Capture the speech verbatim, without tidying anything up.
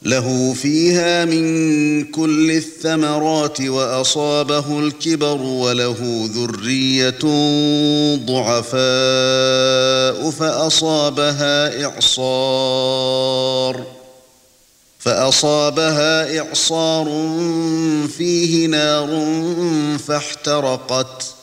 له فيها من كل الثمرات وأصابه الكبر وله ذرية ضعفاء فأصابها إعصار فأصابها إعصار فيه نار فاحترقت